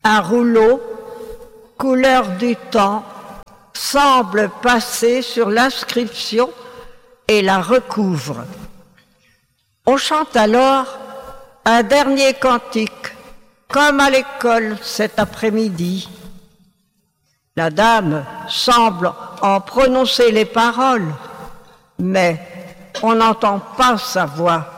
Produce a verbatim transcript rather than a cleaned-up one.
Un rouleau, couleur du temps, semble passer sur l'inscription et la recouvre. On chante alors un dernier cantique, comme à l'école cet après-midi. La dame semble en prononcer les paroles, mais on n'entend pas sa voix.